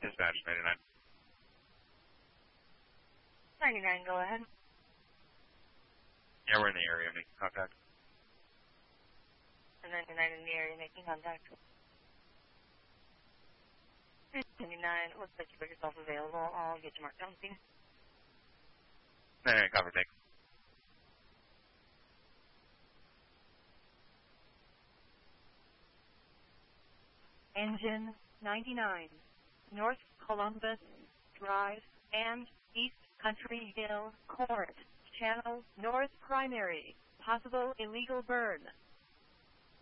Dispatch 99. 99, go ahead. Yeah, we're in the area making contact. 99 in the area making contact. 99, looks like you put yourself available. I'll get you marked down, see. 99, copy, thanks. Engine 99, North Columbus Drive and East Country Hill Court, Channel North Primary, possible illegal burn.